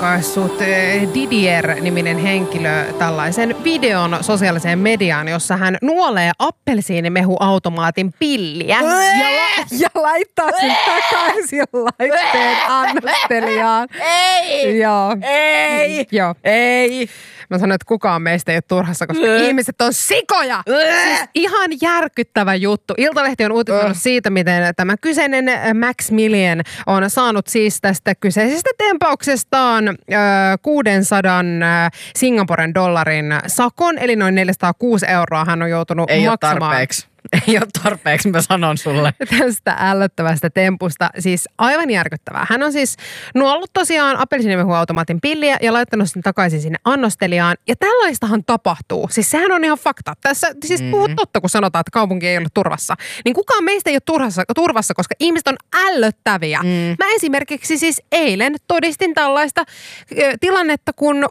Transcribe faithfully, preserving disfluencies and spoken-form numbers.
julkaissut Didier-niminen henkilö tällaisen videon sosiaaliseen mediaan, jossa hän nuolee appelsiinimehuautomaatin pilliä ja, la- ja laittaa sen takaisin laitteen annostelijaan. Ei! Joo. Ei! Joo. Ei! Mä sanoin, että kukaan meistä ei ole turhassa, koska Ää. ihmiset on sikoja! Siis ihan järkyttävä juttu. Iltalehti on uutisoinut Ää. siitä, miten tämä kyseinen Maximilian on saanut siis tästä kyseisestä tempauksestaan äh, kuusisataa Singaporen dollarin sakon, eli noin neljäsataakuusi euroa hän on joutunut ei maksamaan. Ei ole tarpeeksi. Ei ole tarpeeksi, mä sanon sulle. Tästä ällöttävästä tempusta. Siis aivan järkyttävää. Hän on siis nuollut tosiaan appelsiinimehuautomaatin pilliä ja laittanut sen takaisin sinne annostelijaan. Ja tällaistahan tapahtuu. Siis sehän on ihan fakta. Tässä siis mm-hmm. puhut totta, kun sanotaan, että kaupunki ei ole turvassa. Niin kukaan meistä ei ole turvassa, turvassa koska ihmiset on ällöttäviä. Mm. Mä esimerkiksi siis eilen todistin tällaista ö, tilannetta, kun